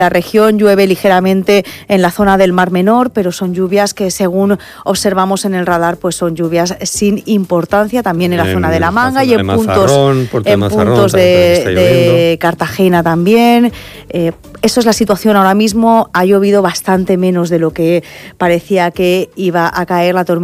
La región llueve ligeramente en la zona del Mar Menor, pero son lluvias que, según observamos en el radar, pues son lluvias sin importancia, también en la zona de La Manga y en puntos de Cartagena también. Eso es la situación ahora mismo. Ha llovido bastante menos de lo que parecía que iba a caer la tormenta.